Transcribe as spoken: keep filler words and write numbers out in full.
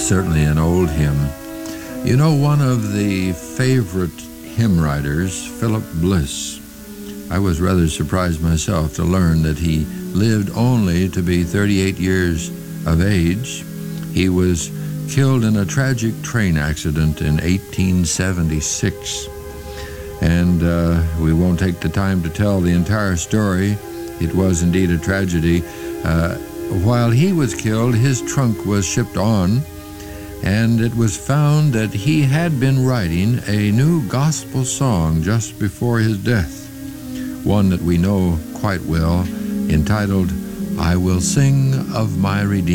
certainly an old hymn. You know, one of the favorite hymn writers, Philip Bliss, I was rather surprised myself to learn that he lived only to be thirty-eight years of age. He was killed in a tragic train accident in eighteen seventy-six. And uh, we won't take the time to tell the entire story. It was indeed a tragedy. Uh, while he was killed, his trunk was shipped on, and it was found that he had been writing a new gospel song just before his death, one that we know quite well, entitled, "I Will Sing of My Redeemer."